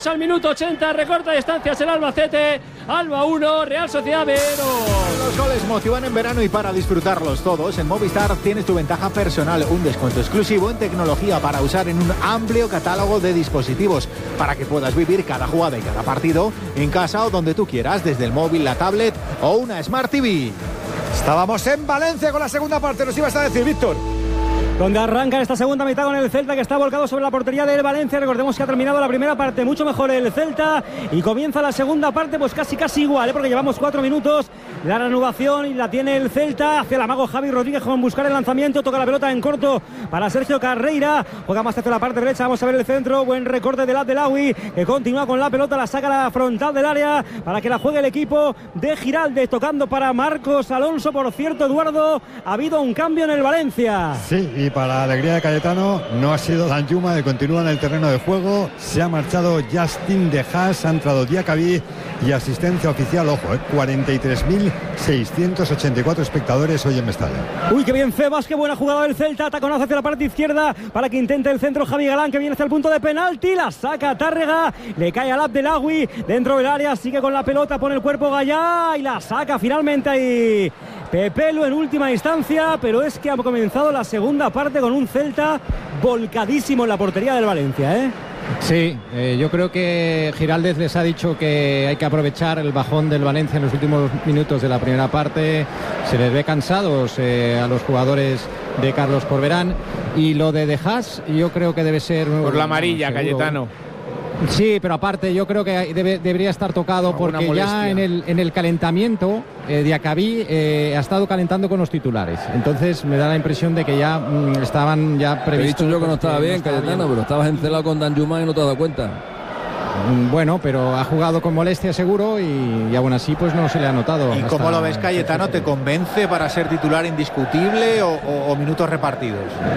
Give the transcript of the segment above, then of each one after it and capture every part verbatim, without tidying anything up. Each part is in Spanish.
Al minuto ochenta, recorta distancias el Albacete. Alba uno, Real Sociedad cero. Los goles motivan en verano y para disfrutarlos todos, en Movistar tienes tu ventaja personal, un descuento exclusivo en tecnología para usar en un amplio catálogo de dispositivos, para que puedas vivir cada jugada y cada partido en casa o donde tú quieras, desde el móvil, la tablet o una Smart T V. Estábamos en Valencia con la segunda parte, nos ibas a decir, Víctor. Donde arranca esta segunda mitad con el Celta, que está volcado sobre la portería del Valencia. Recordemos que ha terminado la primera parte mucho mejor el Celta y comienza la segunda parte pues casi casi igual, ¿eh? Porque llevamos cuatro minutos. La reanudación y la tiene el Celta. Hacia el amago Javi Rodríguez con buscar el lanzamiento. Toca la pelota en corto para Sergio Carreira. Juega más hacia la parte derecha. Vamos a ver el centro. Buen recorte de Abdelawi, que continúa con la pelota. La saca a la frontal del área para que la juegue el equipo de Giraldez. Tocando para Marcos Alonso. Por cierto, Eduardo, ha habido un cambio en el Valencia. Sí, y para la alegría de Cayetano no ha sido Danjuma, que continúa en el terreno de juego. Se ha marchado Justin de Haas, ha entrado Diacabí y asistencia oficial, ojo, eh, cuarenta y tres mil seiscientos ochenta y cuatro espectadores hoy en Mestalla. Uy, qué bien Febas, qué buena jugada del Celta. Taconazo hacia la parte izquierda para que intente el centro Javi Galán, que viene hacia el punto de penalti. La saca Tárrega, le cae al Abdelawi dentro del área, sigue con la pelota, pone el cuerpo Gallá y la saca finalmente ahí Pepelu en última instancia. Pero es que ha comenzado la segunda parte con un Celta volcadísimo en la portería del Valencia, ¿eh? Sí, eh, yo creo que Giraldez les ha dicho que hay que aprovechar el bajón del Valencia en los últimos minutos de la primera parte. Se les ve cansados eh, a los jugadores de Carlos Corberán, y lo de De Haas yo creo que debe ser por la amarilla, seguro. Cayetano. Sí, pero aparte yo creo que debe, debería estar tocado, porque ya en el, en el calentamiento eh, Diacabí eh, ha estado calentando con los titulares. Entonces me da la impresión de que ya mm, estaban ya previstos. He dicho yo que no estaba bien, no estaba Cayetano, bien. Pero estabas encelado con Danjuma y no te has dado cuenta. Bueno, pero ha jugado con molestia seguro y, y aún así pues no se le ha notado. ¿Y cómo lo ves, Cayetano? ¿Te convence para ser titular indiscutible o, o, o minutos repartidos?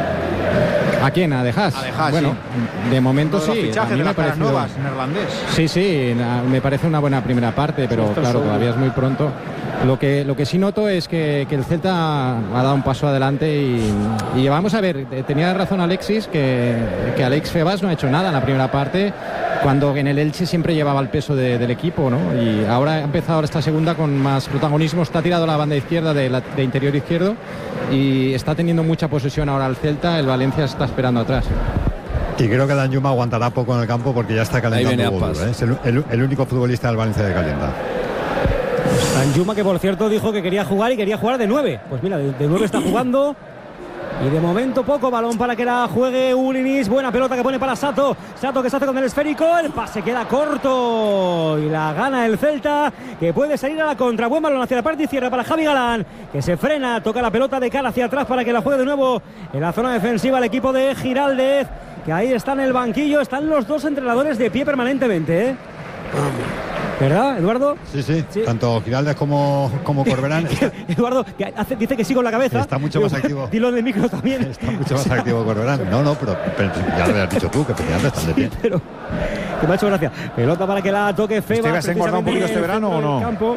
¿A quién? ¿A De Haas? A De Haas, bueno, sí. De momento Uno de sí. los fichajes a mí de me las caras parecido... nuevas, neerlandés. Sí, sí, me parece una buena primera parte, pero Esto claro, seguro. todavía es muy pronto. Lo que, lo que sí noto es que, que el Celta ha dado un paso adelante y, y vamos a ver, tenía razón Alexis, que, que Alex Febas no ha hecho nada en la primera parte, cuando en el Elche siempre llevaba el peso de, del equipo, ¿no? Y ahora ha empezado esta segunda con más protagonismo. Está tirado a la banda izquierda de, la, de interior izquierdo y está teniendo mucha posesión ahora el Celta. El Valencia está esperando atrás. Y creo que Danjuma aguantará poco en el campo porque ya está calentando gol, ¿eh? Es el, el, el único futbolista del Valencia que calienta. Danjuma, que por cierto dijo que quería jugar y quería jugar de nueve. Pues mira, de, de nueve está jugando. Y de momento poco. Balón para que la juegue Ulinis. Buena pelota que pone para Sato. Sato que se hace con el esférico. El pase queda corto y la gana el Celta, que puede salir a la contra. Buen balón hacia la parte izquierda para Javi Galán, que se frena, toca la pelota de cara hacia atrás para que la juegue de nuevo en la zona defensiva el equipo de Giraldez, que ahí está en el banquillo. Están los dos entrenadores de pie permanentemente, ¿eh? ¿Verdad, Eduardo? Sí, sí, sí. Tanto Giraldez como, como Corberán. Está, Eduardo que hace, dice que sí con la cabeza. Está mucho más activo. Dilo en el micro también. Está mucho más activo Corberán. No, no, pero, pero ya lo habías dicho tú, que efectivamente están de pie. Sí, pero que me ha hecho gracia. Pelota para que la toque Febas. ¿Te has engordado un poquito este verano o no? Campo.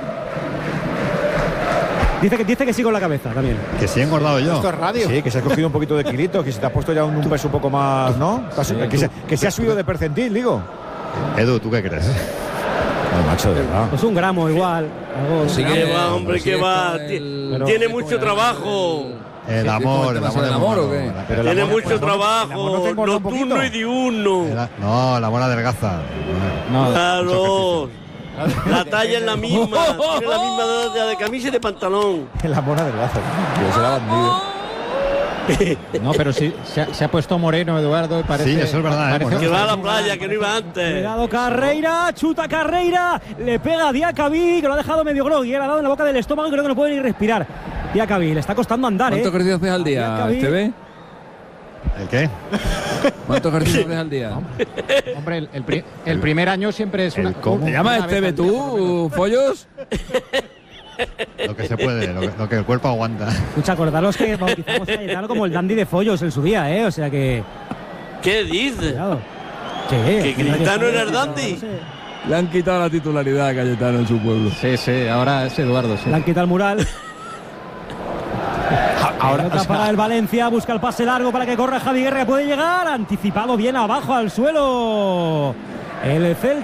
Dice que, dice que sí con la cabeza también. Que sí he engordado yo. Esto es radio. Sí, que se has cogido un poquito de kilito, que se te ha puesto ya un, un peso un poco más, ¿no? Sí, que, tú, se, que se ha subido de percentil, digo. Edu, ¿tú qué crees? No, macho, de verdad. Pues un gramo igual. Algo, sí, que va, hombre, que va. El... Tiene mucho trabajo. El amor, el amor, el amor, ¿o qué? Pero tiene amor, mucho trabajo, nocturno y diurno. El, no, el amor adelgaza. No, claro. La talla es la misma, tiene la misma de, de camisa y de pantalón. El amor adelgaza. Yo será bandido. No, pero sí, se ha, se ha puesto moreno, Eduardo. Parece, sí, eso es verdad. Parece que va a la playa, que no iba antes. Cuidado Carreira, chuta Carreira, le pega a Diacabí, que lo ha dejado medio grogui, le ha dado en la boca del estómago y creo que no puede ni respirar. Diacabí, le está costando andar, ¿Cuánto ¿eh? ejercicio haces al día, T V? ¿El qué? ¿Cuántos ejercicios haces al día? Hombre, el, el, pri el primer año siempre es una... ¿Cómo? ¿Te llamas T V tú, Follos? Lo que se puede, lo que, lo que el cuerpo aguanta. Escucha, acordaros que bautizamos a Cayetano como el dandy de Follos en su día, ¿eh? O sea que... ¿Qué dices? ¿Qué? ¿Que Cayetano era el dandy? No sé. Le han quitado la titularidad a Cayetano en su pueblo. Sí, sí, ahora es Eduardo, sí. Le han quitado el mural. Ahora, o sea, para el Valencia, busca el pase largo para que corra Javi Guerra, puede llegar, anticipado bien abajo al suelo el Celta.